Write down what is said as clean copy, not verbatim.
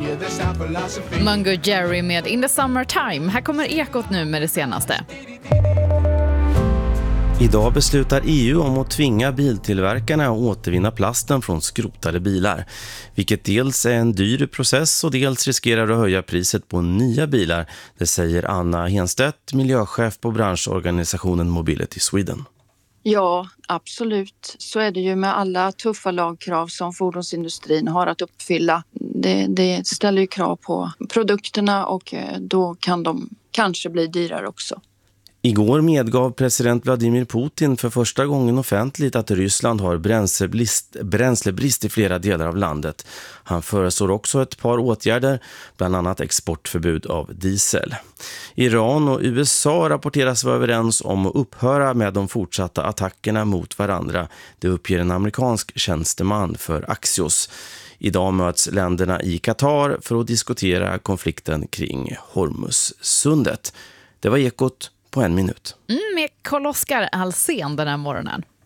Mungo Jerry med In the Summertime. Här kommer Ekot nu med det senaste. Idag beslutar EU om att tvinga biltillverkarna att återvinna plasten från skrotade bilar. Vilket dels är en dyr process och dels riskerar att höja priset på nya bilar. Det säger Anna Henstedt, miljöchef på branschorganisationen Mobility Sweden. Ja, absolut. Så är det ju med alla tuffa lagkrav som fordonsindustrin har att uppfylla. Det ställer ju krav på produkterna och då kan de kanske bli dyrare också. Igår medgav president Vladimir Putin för första gången offentligt att Ryssland har bränslebrist i flera delar av landet. Han föreslår också ett par åtgärder, bland annat exportförbud av diesel. Iran och USA rapporteras vara överens om att upphöra med de fortsatta attackerna mot varandra. Det uppger en amerikansk tjänsteman för Axios. Idag möts länderna i Qatar för att diskutera konflikten kring Hormuzsundet. Det var Ekot på 1 minut. Med Carl-Oskar Alsen den här morgonen.